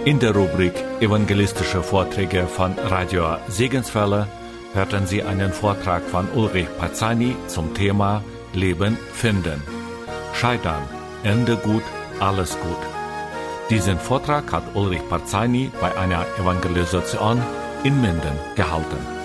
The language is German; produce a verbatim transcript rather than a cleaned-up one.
In der Rubrik Evangelistische Vorträge von Radio Segenswelle hörten Sie einen Vortrag von Ulrich Parzani zum Thema Leben finden. Scheitern, Ende gut, alles gut. Diesen Vortrag hat Ulrich Parzani bei einer Evangelisation in Minden gehalten.